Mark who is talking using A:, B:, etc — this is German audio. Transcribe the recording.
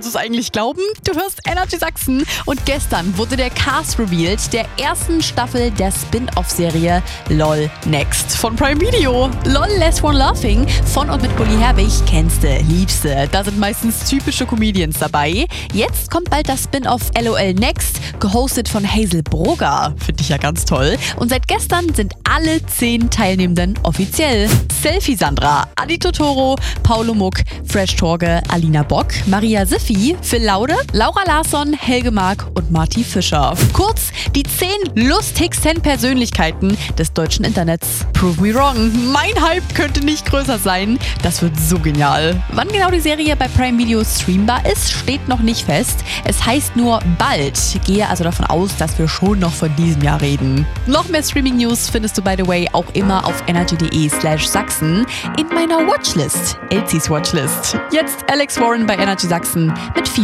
A: du es eigentlich glauben? Du hörst Energy Sachsen und gestern wurde der Cast revealed der ersten Staffel der Spin-Off-Serie LOL Next von Prime Video. LOL Last One Laughing von und mit Bully Herbig kennst du, liebst du. Da sind meistens typische Comedians dabei. Jetzt kommt bald das Spin-Off LOL Next, gehostet von Hazel Brugger. Finde ich ja ganz toll. Und seit gestern sind alle 10 Teilnehmenden offiziell. Selfie Sandra, Adi Totoro, Paulo Muck, Fresh Torge, Alina Bock, Maria Siffi, Phil Laude, Laura Larsson, Helge Mark und Marty Fischer. Kurz die 10 lustigsten Persönlichkeiten des deutschen Internets. Prove me wrong. Mein Hype könnte nicht größer sein. Das wird so genial. Wann genau die Serie bei Prime Video streambar ist, steht noch nicht fest. Es heißt nur bald. Gehe also davon aus, dass wir schon noch von diesem Jahr reden. Noch mehr Streaming-News findest du, by the way, auch immer auf energy.de/Sachsen in meiner Watchlist. Elsies Watchlist. Jetzt Alex Warren bei Energy Sachsen mit